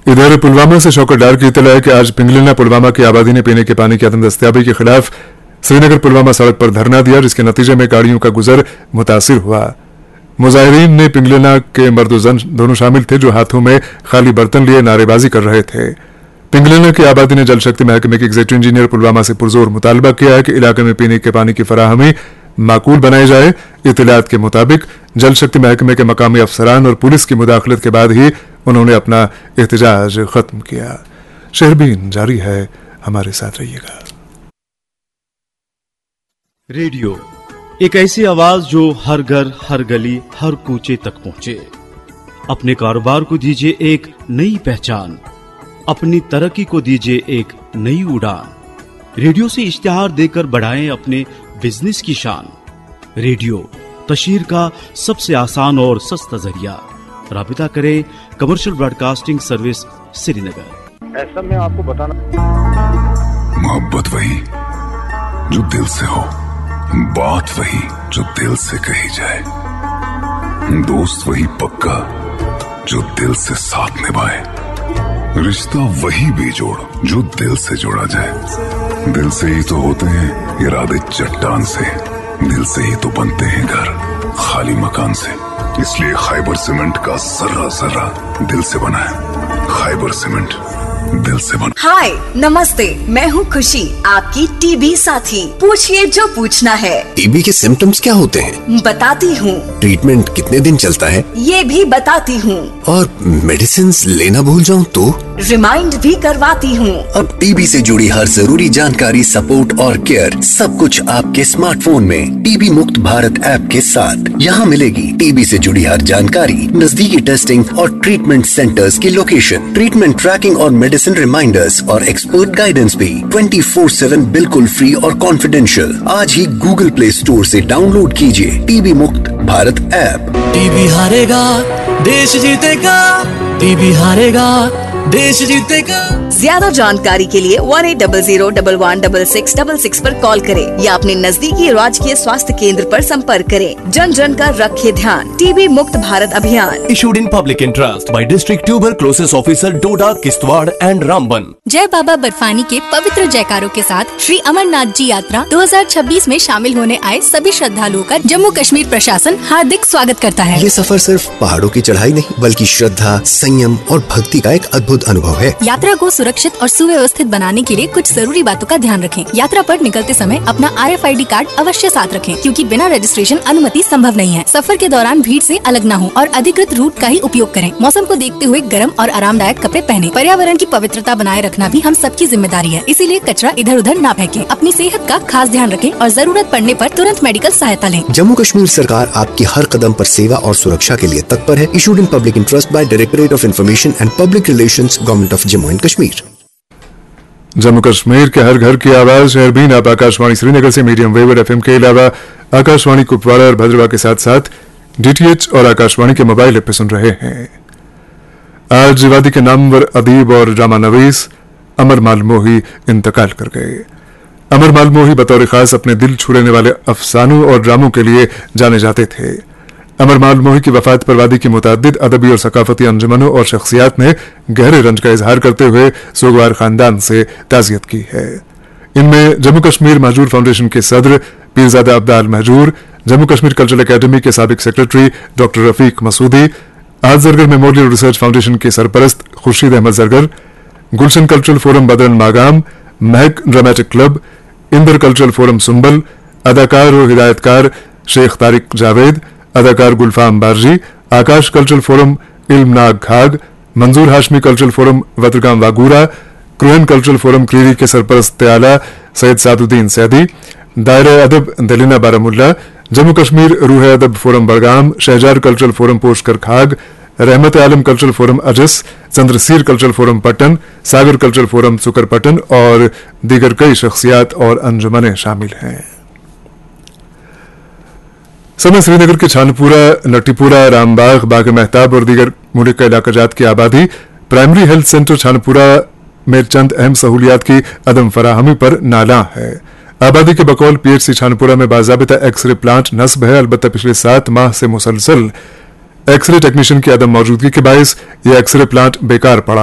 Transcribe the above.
इधर पुलवामा से शौकत डार की इत्तला है कि आज पिंगलना पुलवामा की आबादी ने पीने के पानी की अदम दस्तयाबी के खिलाफ श्रीनगर पुलवामा सड़क पर धरना दिया, जिसके नतीजे में गाड़ियों का गुजर मुतासिर हुआ। मुजाहिरीन ने पिंगलना के मर्द जन दोनों शामिल थे, जो हाथों में खाली बर्तन लिए नारेबाजी कर रहे थे। पिंगलना की आबादी ने जल शक्ति महकमे के एग्जीक्यूटिव इंजीनियर पुलवामा से पुरजोर मुतालबा किया है कि इलाके में पीने के पानी की फराहमी माकूल बनाई जाए। इत्तलात के मुताबिक जल शक्ति महकमे के मकामी अफसरान और पुलिस की मुदाखलत के बाद ही उन्होंने अपना एहतजाज खत्म किया। शहरबीन जारी है, हमारे साथ रहिएगा। रेडियो एक ऐसी आवाज जो हर घर, हर गली, हर कूचे तक पहुंचे। अपने कारोबार को दीजिए एक नई पहचान, अपनी तरक्की को दीजिए एक नई उड़ान। रेडियो से इश्तिहार देकर बढ़ाएं अपने बिजनेस की शान। रेडियो तशहीर का सबसे आसान और सस्ता जरिया। राबिता करें कमर्शियल ब्रॉडकास्टिंग सर्विस श्रीनगर। ऐसा मैं आपको बताना, मोहब्बत वही जो दिल से हो, बात वही जो दिल से कही जाए, दोस्त वही पक्का जो दिल से साथ निभाए, रिश्ता वही बेजोड़ जो दिल से जोड़ा जाए। दिल से ही तो होते हैं इरादे चट्टान से, दिल से ही तो बनते हैं घर खाली मकान से। इसलिए खैबर सीमेंट का जर्रा जर्रा दिल से बना है। खैबर सीमेंट दिल से बना। हाय नमस्ते, मैं हूँ खुशी, आपकी टीबी साथी। पूछिए जो पूछना है। टीबी के सिम्टम्स क्या होते हैं? बताती हूँ। ट्रीटमेंट कितने दिन चलता है? ये भी बताती हूँ। और मेडिसिन लेना भूल जाऊँ तो? रिमाइंड भी करवाती हूँ। अब टीबी से जुड़ी हर जरूरी जानकारी, सपोर्ट और केयर सब कुछ आपके स्मार्टफोन में टीबी मुक्त भारत ऐप के साथ। यहाँ मिलेगी टीबी से जुड़ी हर जानकारी, नजदीकी टेस्टिंग और ट्रीटमेंट सेंटर्स की लोकेशन, ट्रीटमेंट ट्रैकिंग और मेडिसिन रिमाइंडर्स और एक्सपर्ट गाइडेंस भी 24/7 बिल्कुल फ्री और कॉन्फिडेंशियल। आज ही गूगल प्ले स्टोर से डाउनलोड कीजिए टीबी मुक्त भारत ऐप। टीबी हारेगा देश जीतेगा, टीबी हारेगा देश जीतेगा। ज्यादा जानकारी के लिए 1800116666 पर कॉल करें या अपने नजदीकी राजकीय स्वास्थ्य केंद्र पर संपर्क करें। जन जन का रखे ध्यान। टीबी मुक्त भारत अभियान। Issued in public interest by district tuberculosis officer Doda, Kishtwar and Ramban. जय बाबा बर्फानी के पवित्र जयकारों के साथ श्री अमरनाथ जी यात्रा 2026 में शामिल होने आए सभी श्रद्धालुओं का जम्मू कश्मीर प्रशासन हार्दिक स्वागत करता है। ये सफर सिर्फ पहाड़ों की चढ़ाई नहीं, बल्कि श्रद्धा, संयम और भक्ति का एक अद्भुत अनुभव है। यात्रा को सुरक्षित और सुव्यवस्थित बनाने के लिए कुछ जरूरी बातों का ध्यान रखें। यात्रा पर निकलते समय अपना RFID कार्ड अवश्य साथ रखें, क्योंकि बिना रजिस्ट्रेशन अनुमति संभव नहीं है। सफर के दौरान भीड़ से अलग न हो और अधिकृत रूट का ही उपयोग करें। मौसम को देखते हुए गर्म और आरामदायक कपड़े पहने। पर्यावरण की पवित्रता बनाए रखना भी हम सबकी जिम्मेदारी है, इसीलिए कचरा इधर उधर न फेंकें। अपनी सेहत का खास ध्यान रखें और जरूरत पड़ने पर तुरंत मेडिकल सहायता लें। जम्मू कश्मीर सरकार आपकी हर कदम पर सेवा और सुरक्षा के लिए तत्पर है। Issued in public interest by directorate of information and public relations, government of Jammu and Kashmir. Jammu Kashmir के हर घर की आवाज शहरबीन आप आकाशवाणी श्रीनगर से मीडियम वेव और FM के अलावा आकाशवाणी कुपवाड़ा और भद्रवा के साथ साथ DTH और आकाशवाणी के मोबाइल ऐप पे सुन रहे हैं। आज वादी के नामवर अदीब और ड्रामा नवीस अमर मालमोही इंतकाल कर गए। अमर मालमोही बतौर खास अपने दिल छू लेने वाले अफसानों और ड्रामों के लिए जाने जाते थे। अमर मालमोही की वफात पर वादी की मुताद्दिद अदबी और सकाफती अंजुमनों और शख्सियात ने गहरे रंज का इजहार करते हुए सोगवार खानदान से ताजियत की है। इनमें जम्मू कश्मीर महजूर फाउंडेशन के सदर पीरजादा अब्दाल महजूर, जम्मू कश्मीर कल्चरल अकेडमी के साबिक सेक्रेटरी डॉक्टर रफीक मसूदी, आज जरगर मेमोरियल रिसर्च फाउंडेशन के सरपरस्त खुर्शीद अहमद जरगर, गुलशन कल्चरल फोरम बदरन मागाम, महक dramatic club, Inder cultural forum Sumbal, अदाकार और हिदायतकार शेख तारिक जावेद, अदाकार गुलफाम बारजी, आकाश कल्चरल फोरम इल्मनाग खाग, मंजूर Hashmi cultural forum वत्रगाम Wagoora, Crohn cultural forum Kreeri के सरपरस्त आला सैयद सादुद्दीन सैदी, दायरा अदब दलीना बारामुल्ला, जम्मू कश्मीर रूह अदब फोरम बड़गाम, शहजार कल्चरल फोरम पोशकर खाग, रहमत आलम कल्चरल फोरम अजस, चंद्रसीर कल्चरल फोरम पटन, सागर कल्चरल फोरम सुकर पटन और दीगर कई शख्सियात और अंजुमनें शामिल हैं। समय श्रीनगर के छानपुरा, नटीपुरा, रामबाग, बाग मेहताब और दीगर मुल्क के इलाकाजात की आबादी प्राइमरी हेल्थ सेंटर छानपुरा में चंद अहम सहूलियात की अदम फराहमी पर नाला है। आबादी के बकौल PHC छानपुरा में बाज़ाबिता एक्सरे प्लांट नस्ब है, अलबत्ता पिछले 7 माह से मुसलसल एक्सरे टेक्नीशियन की अदम मौजूदगी के बायस यह एक्सरे प्लांट बेकार पड़ा